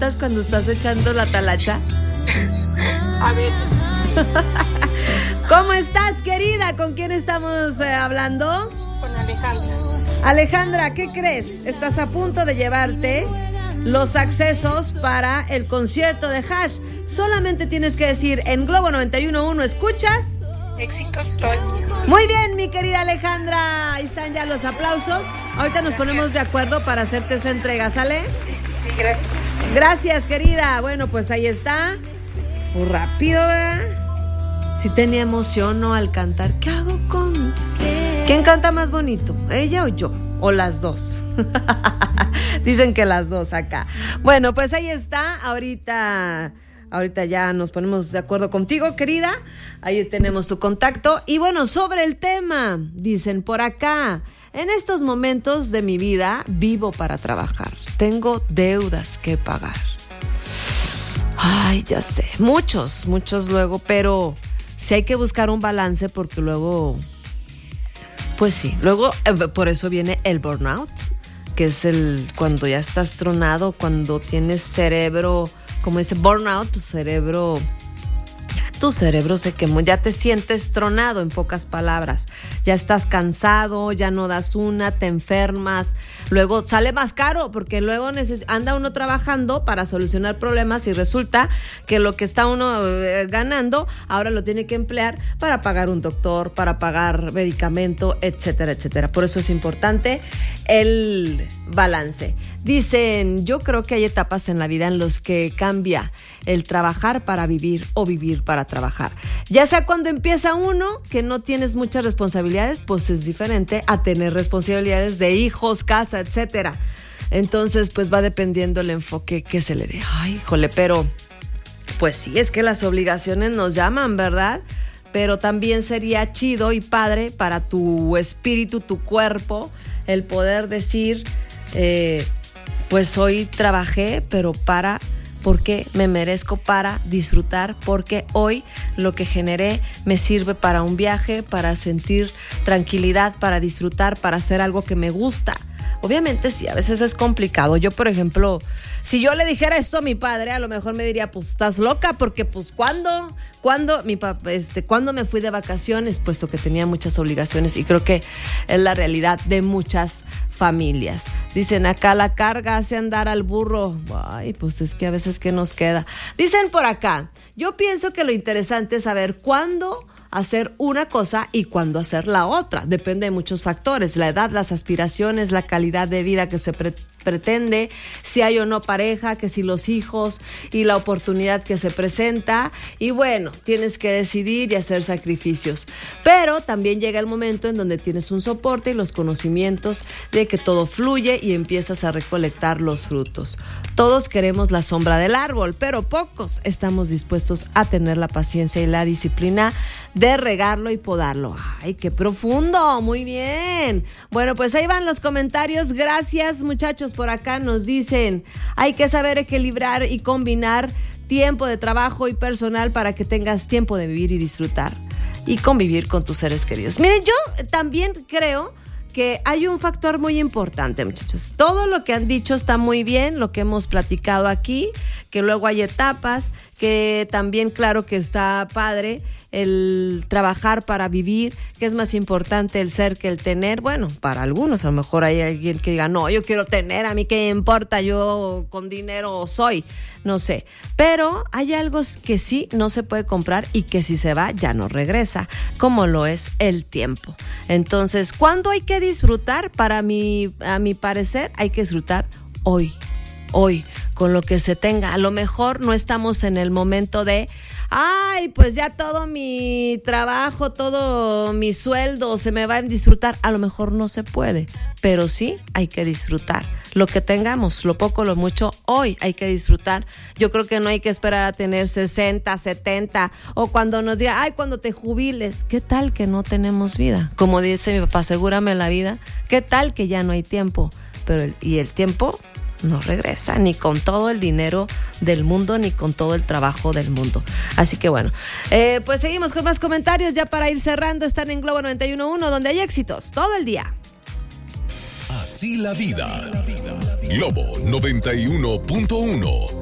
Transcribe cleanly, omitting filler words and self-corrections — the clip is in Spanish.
¿Estás cuando estás echando la talacha? A ver. ¿Cómo estás, querida? ¿Con quién estamos hablando? Con Alejandra. Alejandra, ¿qué crees? Estás a punto de llevarte los accesos para el concierto de Hash. Solamente tienes que decir en Globo 91.1, ¿escuchas? Éxito estoy. Muy bien, mi querida Alejandra. Ahí están ya los aplausos. Ahorita nos ponemos de acuerdo para hacerte esa entrega, ¿sale? Sí, gracias. Gracias, querida. Bueno, pues ahí está. Muy rápido, ¿verdad? Sí tenía emoción, ¿no? Al cantar. ¿Qué hago con...? ¿Quién canta más bonito? ¿Ella o yo? ¿O las dos? Dicen que las dos acá. Bueno, pues ahí está. Ahorita ya nos ponemos de acuerdo contigo, querida. Ahí tenemos tu contacto. Y bueno, sobre el tema, dicen por acá, en estos momentos de mi vida vivo para trabajar. Tengo deudas que pagar. Ay, ya sé. Muchos luego, pero sí hay que buscar un balance porque luego, pues sí, luego por eso viene el burnout, que es cuando ya estás tronado, cuando tienes cerebro, como dice burnout, tu cerebro se quemó, ya te sientes tronado, en pocas palabras. Ya estás cansado, ya no das una, te enfermas. Luego sale más caro porque luego anda uno trabajando para solucionar problemas y resulta que lo que está uno ganando ahora lo tiene que emplear para pagar un doctor, para pagar medicamento, etcétera, etcétera. Por eso es importante el balance. Dicen, yo creo que hay etapas en la vida en las que cambia el trabajar para vivir o vivir para trabajar. Ya sea cuando empieza uno, que no tienes muchas responsabilidades, pues es diferente a tener responsabilidades de hijos, casa, etcétera. Entonces, pues va dependiendo el enfoque que se le dé. Ay, híjole, pero pues sí, es que las obligaciones nos llaman, ¿verdad? Pero también sería chido y padre para tu espíritu, tu cuerpo, el poder decir, pues hoy trabajé, pero porque me merezco para disfrutar, porque hoy lo que generé me sirve para un viaje, para sentir tranquilidad, para disfrutar, para hacer algo que me gusta. Obviamente sí, a veces es complicado. Yo, por ejemplo, si yo le dijera esto a mi padre, a lo mejor me diría, pues estás loca, porque pues ¿cuándo me fui de vacaciones? Puesto que tenía muchas obligaciones y creo que es la realidad de muchas familias. Dicen acá, la carga hace andar al burro. Ay, pues es que a veces ¿qué nos queda? Dicen por acá, yo pienso que lo interesante es saber cuándo hacer una cosa y cuándo hacer la otra. Depende de muchos factores, la edad, las aspiraciones, la calidad de vida que se pretende, si hay o no pareja, que si los hijos y la oportunidad que se presenta. Y bueno, tienes que decidir y hacer sacrificios. Pero también llega el momento en donde tienes un soporte y los conocimientos de que todo fluye y empiezas a recolectar los frutos. Todos queremos la sombra del árbol, pero pocos estamos dispuestos a tener la paciencia y la disciplina de regarlo y podarlo. ¡Ay, qué profundo! Muy bien. Bueno, pues ahí van los comentarios. Gracias, muchachos. Por acá nos dicen, hay que saber equilibrar y combinar tiempo de trabajo y personal para que tengas tiempo de vivir y disfrutar y convivir con tus seres queridos. Miren, yo también creo que hay un factor muy importante, muchachos. Todo lo que han dicho está muy bien, lo que hemos platicado aquí, que luego hay etapas, que también claro que está padre el trabajar para vivir, que es más importante el ser que el tener. Bueno, para algunos a lo mejor hay alguien que diga, no, yo quiero tener, a mí qué importa, yo con dinero soy, no sé. Pero hay algo que sí no se puede comprar y que si se va ya no regresa, como lo es el tiempo. Entonces, ¿cuándo hay que disfrutar? A mi parecer, hay que disfrutar hoy, con lo que se tenga. A lo mejor no estamos en el momento de, ay, pues ya todo mi trabajo, todo mi sueldo se me va a disfrutar. A lo mejor no se puede, pero sí hay que disfrutar. Lo que tengamos, lo poco, lo mucho, hoy hay que disfrutar. Yo creo que no hay que esperar a tener 60, 70 o cuando nos diga, ay, cuando te jubiles. ¿Qué tal que no tenemos vida? Como dice mi papá, asegúrame la vida. ¿Qué tal que ya no hay tiempo? Pero el tiempo no regresa, ni con todo el dinero del mundo, ni con todo el trabajo del mundo. Así que bueno, pues seguimos con más comentarios ya para ir cerrando. Están en Globo 91.1, donde hay éxitos todo el día. Así la vida. Globo 91.1.